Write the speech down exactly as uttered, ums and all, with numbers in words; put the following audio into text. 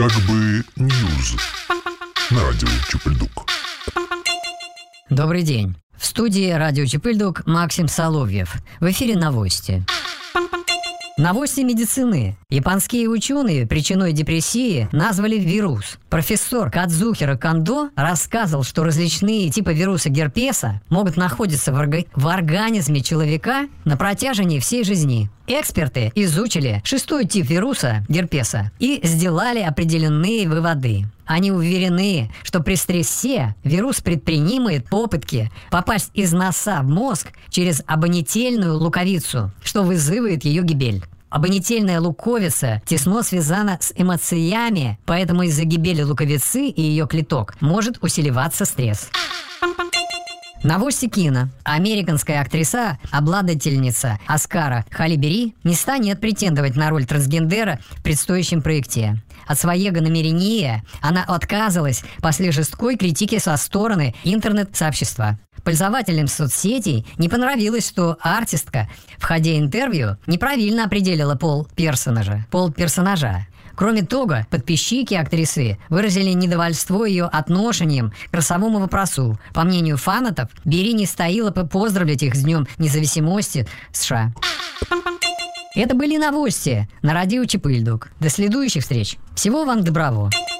Как бы Ньюз на радио Чупыльдук. Добрый день. В студии радио Чупыльдук Максим Соловьев. В эфире новости. Новости медицины. Японские ученые причиной депрессии назвали вирус. Профессор Кадзухиро Кондо рассказывал, что различные типы вируса герпеса могут находиться в, орга... в организме человека на протяжении всей жизни. Эксперты изучили шестой тип вируса герпеса и сделали определенные выводы. Они уверены, что при стрессе вирус предпринимает попытки попасть из носа в мозг через обонятельную луковицу, что вызывает ее гибель. Обонятельная луковица тесно связана с эмоциями, поэтому из-за гибели луковицы и ее клеток может усиливаться стресс. Новости кино. Американская актриса, обладательница Оскара Халли Берри, не станет претендовать на роль трансгендера в предстоящем проекте. От своего намерения она отказалась после жесткой критики со стороны интернет-сообщества. Пользователям соцсетей не понравилось, что артистка в ходе интервью неправильно определила пол персонажа. Пол персонажа. Кроме того, подписчики актрисы выразили недовольство ее отношением к расовому вопросу. По мнению фанатов, Берри не стоило поздравлять их с Днем независимости США. Это были новости на радио Чупыльдук. До следующих встреч. Всего вам доброго.